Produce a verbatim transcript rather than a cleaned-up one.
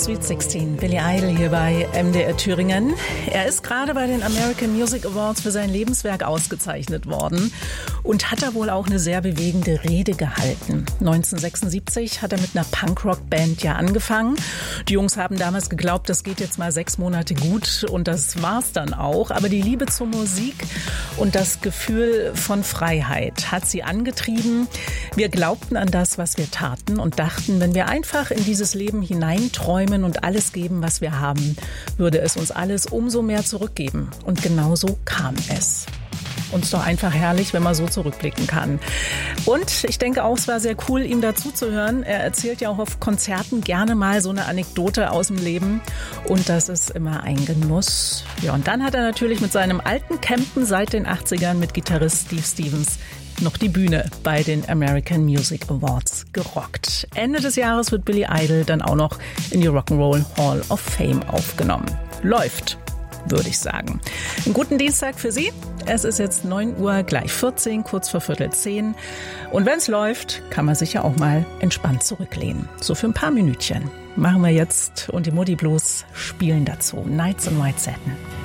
Sweet sechzehn, Billy Idol hier bei M D R Thüringen. Er ist gerade bei den American Music Awards für sein Lebenswerk ausgezeichnet worden und hat da wohl auch eine sehr bewegende Rede gehalten. neunzehnhundertsechsundsiebzig hat er mit einer Punkrock-Band ja angefangen. Die Jungs haben damals geglaubt, das geht jetzt mal sechs Monate gut und das war's dann auch. Aber die Liebe zur Musik und das Gefühl von Freiheit hat sie angetrieben. Wir glaubten an das, was wir taten und dachten, wenn wir einfach in dieses Leben hineinträumen und alles geben, was wir haben, würde es uns alles umso mehr zurückgeben. Und genau so kam es. Und es ist doch einfach herrlich, wenn man so zurückblicken kann. Und ich denke auch, es war sehr cool, ihm dazu zu hören. Er erzählt ja auch auf Konzerten gerne mal so eine Anekdote aus dem Leben. Und das ist immer ein Genuss. Ja, und dann hat er natürlich mit seinem alten Campen seit den achtzigern mit Gitarrist Steve Stevens noch die Bühne bei den American Music Awards gerockt. Ende des Jahres wird Billy Idol dann auch noch in die Rock'n'Roll Hall of Fame aufgenommen. Läuft, würde ich sagen. Einen guten Dienstag für Sie. Es ist jetzt neun Uhr, gleich vierzehn, kurz vor Viertel zehn. Und wenn es läuft, kann man sich ja auch mal entspannt zurücklehnen. So für ein paar Minütchen. Machen wir jetzt und die Moody Blues spielen dazu. Nights in White Satin.